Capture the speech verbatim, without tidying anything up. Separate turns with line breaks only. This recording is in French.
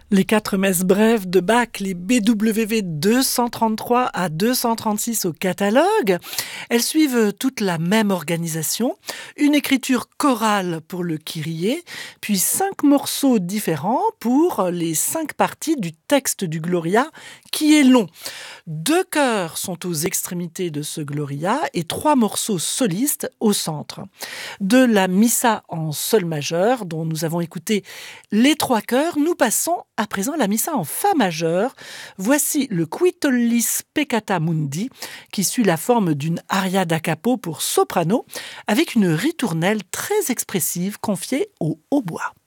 Les quatre messes brèves de Bach, les B W V deux cent trente-trois à deux cent trente-six au catalogue, elles suivent toute la même organisation, une écriture chorale pour le Kyrie, puis cinq morceaux différents pour les cinq parties du texte du Gloria, qui est long. Deux chœurs sont aux extrémités de ce Gloria et trois morceaux solistes au centre. De la Missa en sol majeur, dont nous avons écouté les trois chœurs, nous passons à présent la Missa en fa majeur. Voici le Qui tollis peccata mundi, qui suit la forme d'une aria da capo pour soprano, avec une ritournelle très expressive confiée au hautbois.